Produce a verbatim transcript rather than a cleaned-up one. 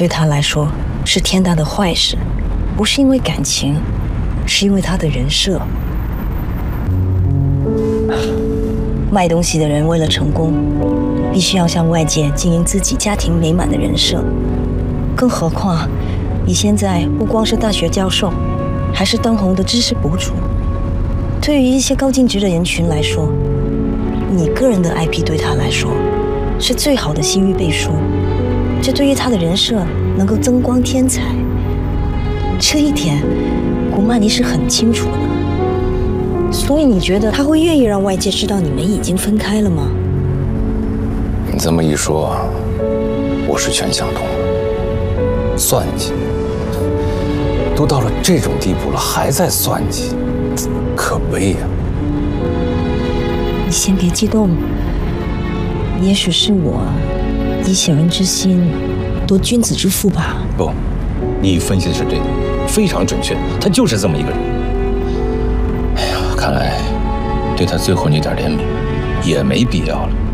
对他来说是天大的坏事，不是因为感情，是因为他的人设。卖东西的人为了成功，必须要向外界经营自己家庭美满的人设。更何况，你现在不光是大学教授，还是当红的知识博主。对于一些高净值的人群来说，你个人的 I P 对他来说是最好的信誉背书，这对于他的人设能够增光添彩。这一点，古曼妮是很清楚的。所以你觉得他会愿意让外界知道你们已经分开了吗？ 你这么一说，我是全想通了。算计，都到了这种地步了，还在算计，可悲呀！ 你先别激动，也许是我以小人之心夺君子之腹吧。 不，你分析的是对的，非常准确，他就是这么一个人。哎呀，看来对他最后那点怜悯也没必要了。